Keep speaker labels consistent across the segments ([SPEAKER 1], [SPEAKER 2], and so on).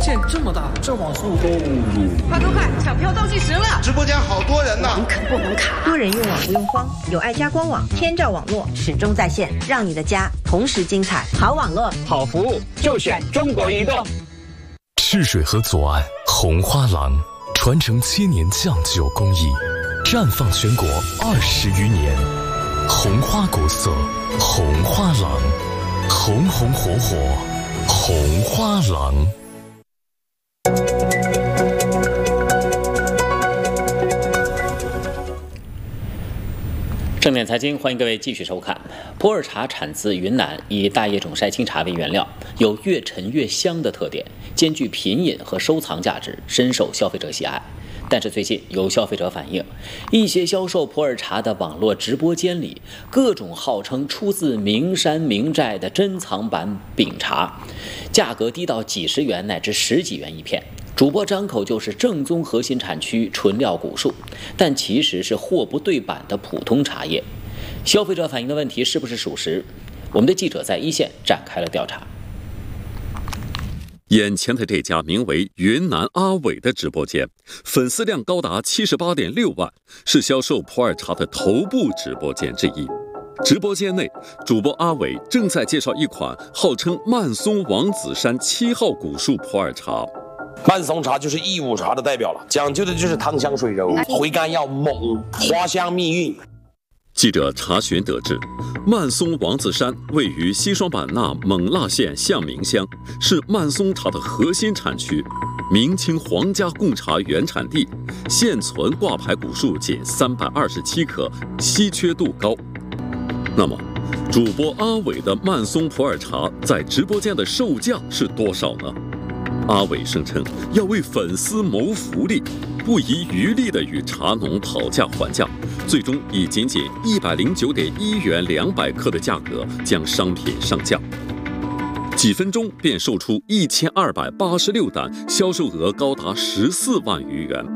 [SPEAKER 1] 见这么大，这网速都
[SPEAKER 2] 快，抢票倒计时了！
[SPEAKER 3] 直播间好多人呢，
[SPEAKER 2] 网可不能卡。
[SPEAKER 4] 多人用网不用慌，有爱家官网，天照网络始终在线，让你的家同时精彩。好网络，
[SPEAKER 5] 好服务，就选中国移动。
[SPEAKER 6] 赤水河左岸红花廊，传承7年酱酒工艺，绽放全国20余年。红花国色，红花廊，红红火火，红花廊。
[SPEAKER 7] 正点财经，欢迎各位继续收看。普洱茶产自云南，以大叶种筛青茶为原料，有越陈越香的特点，兼具品饮和收藏价值，深受消费者喜爱。但是最近有消费者反映，一些销售普洱茶的网络直播间里，各种号称出自名山名寨的珍藏版饼茶，价格低到几十元乃至10几元一片。主播张口就是正宗核心产区纯料古树，但其实是货不对版的普通茶叶。消费者反映的问题是不是属实？我们的记者在一线展开了调查。
[SPEAKER 8] 眼前的这家名为云南阿伟的直播间，粉丝量高达78.6万，是销售普洱茶的头部直播间之一。直播间内，主播阿伟正在介绍一款号称曼松王子山7号古树普洱茶。
[SPEAKER 9] 曼松茶就是义乌茶的代表了，讲究的就是汤香水柔，回甘要猛，花香蜜韵。
[SPEAKER 8] 记者查询得知，曼松王子山位于西双版纳勐腊县象明乡，是曼松茶的核心产区，明清皇家贡茶原产地，现存挂牌古树仅327棵，稀缺度高。那么，主播阿伟的曼松普洱茶在直播间的售价是多少呢？阿伟声称要为粉丝谋福利，不遗余力地与茶农讨价还价，最终以仅109.1元200克的价格将商品上架，几分钟便售出1286单，销售额高达14万余元。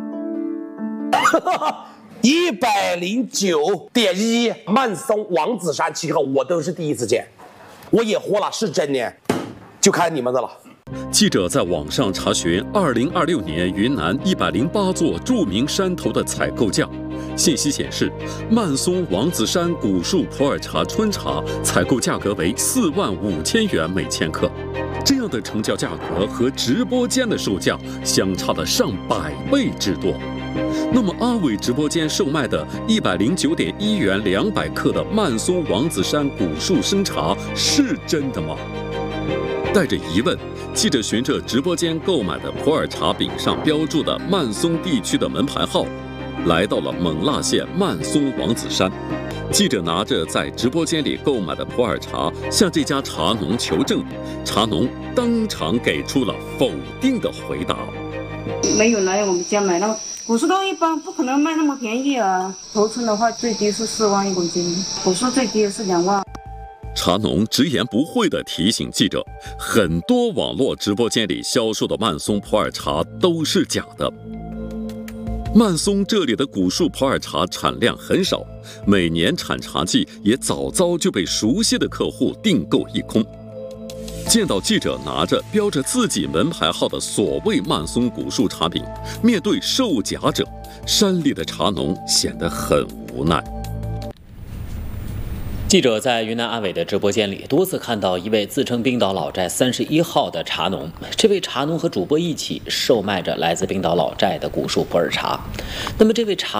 [SPEAKER 9] 109.1曼松王子山7号，我都是第一次见，我也活了，是真的，就看你们的了。
[SPEAKER 8] 记者在网上查询2026年云南108座著名山头的采购价，信息显示，曼松王子山古树普洱茶春茶采购价格为45000元每千克，这样的成交价格和直播间的售价相差了上100倍之多。那么阿伟直播间售卖的109.1元200克的曼松王子山古树生茶是真的吗？带着疑问，记者循着直播间购买的普洱茶饼上标注的曼松地区的门牌号，来到了勐腊县曼松王子山。记者拿着在直播间里购买的普洱茶向这家茶农求证，茶农当场给出了否定的回答。
[SPEAKER 10] 没有来我们家买，那古树都一般不可能卖那么便宜啊。头寸的话最低是4万1公斤，古树最低的是2万。
[SPEAKER 8] 茶农直言不讳地提醒记者，很多网络直播间里销售的曼松普洱茶都是假的。曼松这里的古树普洱茶产量很少，每年产茶季也早早就被熟悉的客户订购一空。见到记者拿着标着自己门牌号的所谓曼松古树茶饼，面对售假者，山里的茶农显得很无奈。
[SPEAKER 7] 记者在云南阿伟的直播间里多次看到一位自称冰岛老寨31号的茶农，这位茶农和主播一起售卖着来自冰岛老寨的古树普洱茶。那么这位茶